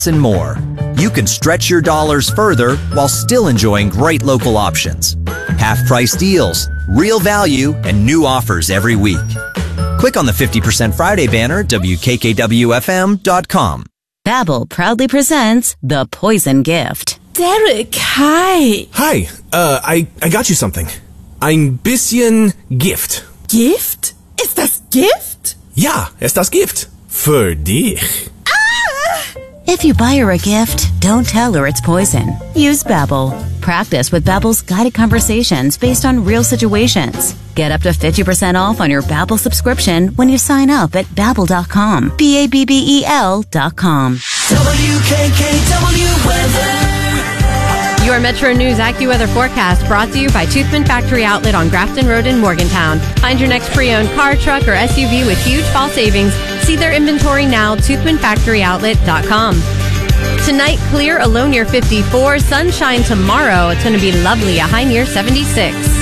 and more. You can stretch your dollars further while still enjoying great local options. Half-price deals, real value, and new offers every week. Click on the 50% Friday banner at WKKWFM.com. Babbel proudly presents The Poison Gift. Derek, hi. Hi, I got you something. Ein bisschen Gift. Gift? Ist das Gift? Ja, ist das Gift. Für dich. If you buy her a gift, don't tell her it's poison. Use Babbel. Practice with Babbel's guided conversations based on real situations. Get up to 50% off on your Babbel subscription when you sign up at Babbel.com. Babbel.com. WKKW weather. Your Metro News AccuWeather forecast brought to you by Toothman Factory Outlet on Grafton Road in Morgantown. Find your next pre-owned car, truck, or SUV with huge fall savings. See their inventory now, toothmanfactoryoutlet.com. Tonight, clear, a low near 54. Sunshine tomorrow. It's going to be lovely, a high near 76.